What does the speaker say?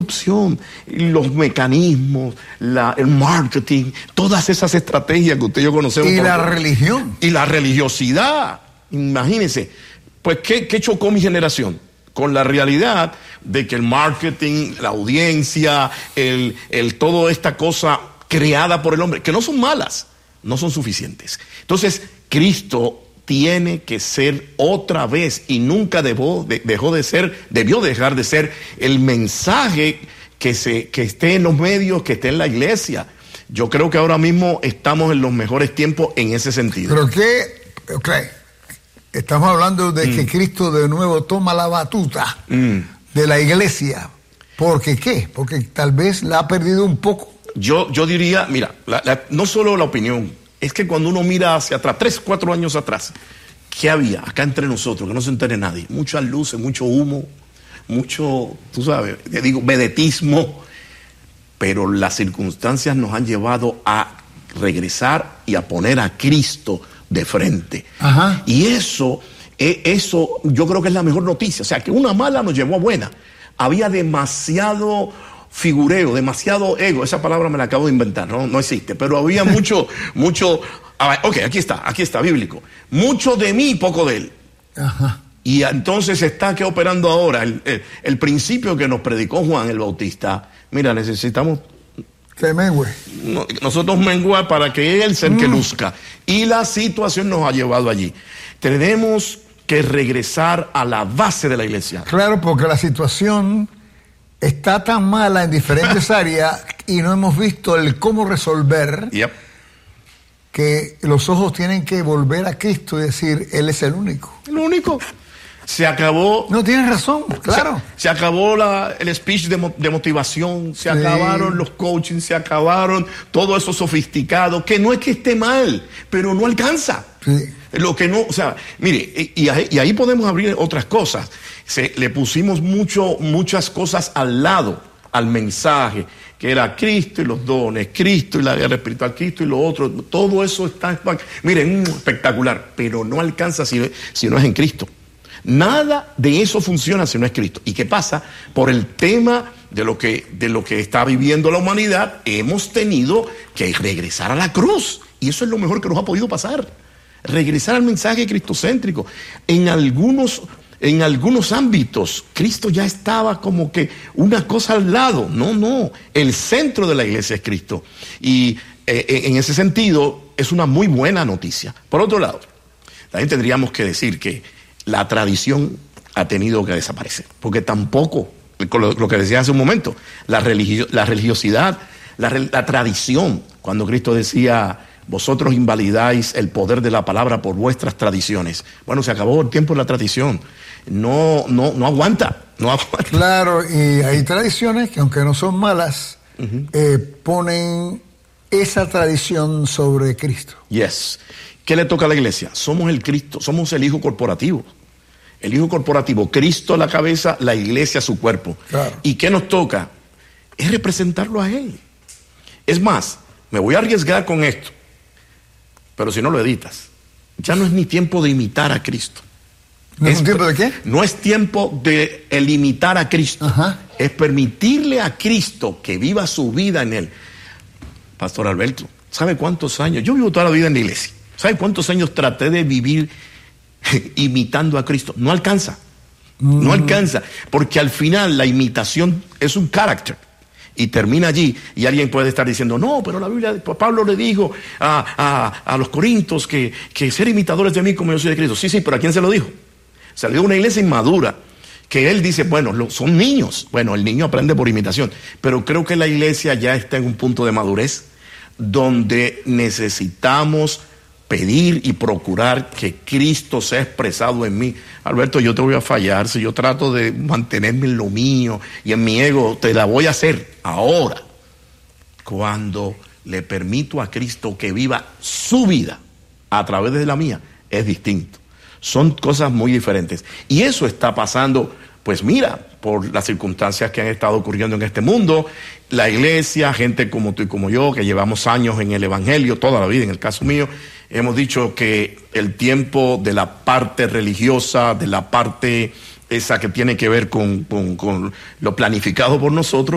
corrupción, los mecanismos, el marketing, todas esas estrategias que usted y yo conocemos. Y la religión. Y la religiosidad. Imagínense. Pues, ¿qué chocó mi generación? Con la realidad de que el marketing, la audiencia, toda esta cosa creada por el hombre, que no son malas, no son suficientes. Entonces, Cristo tiene que ser otra vez, y nunca debió dejar de ser el mensaje que esté en los medios, que esté en la iglesia. Yo creo que ahora mismo estamos en los mejores tiempos en ese sentido. Pero estamos hablando de que Cristo de nuevo toma la batuta de la iglesia. ¿Por qué? Porque tal vez la ha perdido un poco. Yo diría, mira, no solo la opinión, es que cuando uno mira hacia atrás, 3, 4 años atrás, ¿qué había acá entre nosotros? Que no se entere nadie. Muchas luces, mucho humo, mucho, tú sabes, te digo, vedetismo. Pero las circunstancias nos han llevado a regresar y a poner a Cristo de frente. Ajá. Y eso yo creo que es la mejor noticia. O sea, que una mala nos llevó a buena. Había demasiado figureo, demasiado ego. Esa palabra me la acabo de inventar, no existe. Pero había mucho. Ok, aquí está, bíblico. Mucho de mí, poco de él. Ajá. Y entonces está que operando ahora el principio que nos predicó Juan el Bautista. Mira, necesitamos que mengue. Nosotros menguar para que él sea el que luzca. Y la situación nos ha llevado allí. Tenemos que regresar a la base de la iglesia. Claro, porque la situación está tan mala en diferentes áreas y no hemos visto el cómo resolver. Yep. Que los ojos tienen que volver a Cristo y decir, Él es el único. El único. Se acabó. No, tienes razón, claro. Se acabó el speech de motivación, se acabaron los coaching, se acabaron todo eso sofisticado, que no es que esté mal, pero no alcanza. Sí. Lo que no, o sea, mire, y ahí podemos abrir otras cosas. Le pusimos muchas cosas al lado, al mensaje, que era Cristo y los dones, Cristo y la guerra espiritual, Cristo y lo otro. Todo eso está, miren, espectacular, pero no alcanza si no es en Cristo. Nada de eso funciona si no es Cristo. ¿Y qué pasa? Por el tema de lo que está viviendo la humanidad, hemos tenido que regresar a la cruz. Y eso es lo mejor que nos ha podido pasar. Regresar al mensaje cristocéntrico. En algunos ámbitos, Cristo ya estaba como que una cosa al lado. No. El centro de la iglesia es Cristo. Y en ese sentido, es una muy buena noticia. Por otro lado, también tendríamos que decir que la tradición ha tenido que desaparecer, porque tampoco, lo que decía hace un momento, la religiosidad, la tradición, cuando Cristo decía, vosotros invalidáis el poder de la palabra por vuestras tradiciones. Bueno, se acabó el tiempo de la tradición, no aguanta. Claro, y hay tradiciones que aunque no son malas, ponen esa tradición sobre Cristo. Yes. ¿Qué le toca a la iglesia? Somos el Cristo, somos el Hijo corporativo. El Hijo corporativo, Cristo la cabeza, la iglesia su cuerpo. Claro. ¿Y qué nos toca? Es representarlo a Él. Es más, me voy a arriesgar con esto, pero si no lo editas, ya no es ni tiempo de imitar a Cristo. ¿No es tiempo de qué? No es tiempo de imitar a Cristo. Ajá. Es permitirle a Cristo que viva su vida en Él. Pastor Alberto, ¿sabe cuántos años? Yo vivo toda la vida en la iglesia. ¿Sabe cuántos años traté de vivir imitando a Cristo? No alcanza. No alcanza. Porque al final la imitación es un carácter. Y termina allí. Y alguien puede estar diciendo, no, pero la Biblia, Pablo le dijo a los corintios que ser imitadores de mí como yo soy de Cristo. Sí, pero ¿a quién se lo dijo? Se lo dijo a una iglesia inmadura. Que él dice, bueno, son niños. Bueno, el niño aprende por imitación. Pero creo que la iglesia ya está en un punto de madurez donde necesitamos pedir y procurar que Cristo sea expresado en mí. Alberto, yo te voy a fallar si yo trato de mantenerme en lo mío y en mi ego. Te la voy a hacer ahora, cuando le permito a Cristo que viva su vida a través de la mía. Es distinto. Son cosas muy diferentes. Y eso está pasando, pues mira, por las circunstancias que han estado ocurriendo en este mundo. La iglesia, gente como tú y como yo, que llevamos años en el evangelio, toda la vida, en el caso mío, hemos dicho que el tiempo de la parte religiosa, de la parte esa que tiene que ver con lo planificado por nosotros,